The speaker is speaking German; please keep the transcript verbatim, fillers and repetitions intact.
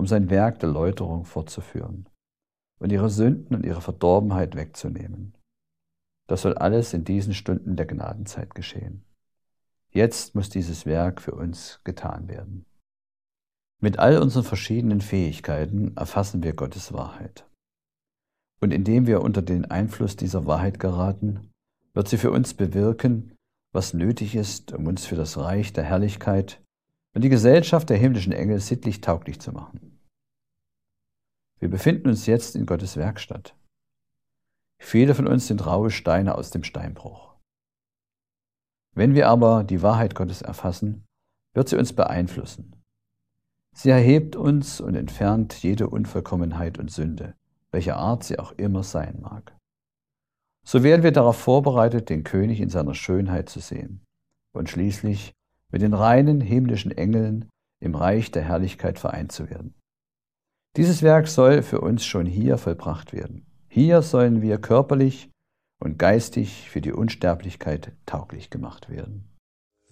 um sein Werk der Läuterung fortzuführen und ihre Sünden und ihre Verdorbenheit wegzunehmen. Das soll alles in diesen Stunden der Gnadenzeit geschehen. Jetzt muss dieses Werk für uns getan werden. Mit all unseren verschiedenen Fähigkeiten erfassen wir Gottes Wahrheit. Und indem wir unter den Einfluss dieser Wahrheit geraten, wird sie für uns bewirken, was nötig ist, um uns für das Reich der Herrlichkeit und die Gesellschaft der himmlischen Engel sittlich tauglich zu machen. Wir befinden uns jetzt in Gottes Werkstatt. Viele von uns sind raue Steine aus dem Steinbruch. Wenn wir aber die Wahrheit Gottes erfassen, wird sie uns beeinflussen. Sie erhebt uns und entfernt jede Unvollkommenheit und Sünde, welcher Art sie auch immer sein mag. So werden wir darauf vorbereitet, den König in seiner Schönheit zu sehen und schließlich mit den reinen himmlischen Engeln im Reich der Herrlichkeit vereint zu werden. Dieses Werk soll für uns schon hier vollbracht werden. Hier sollen wir körperlich und geistig für die Unsterblichkeit tauglich gemacht werden.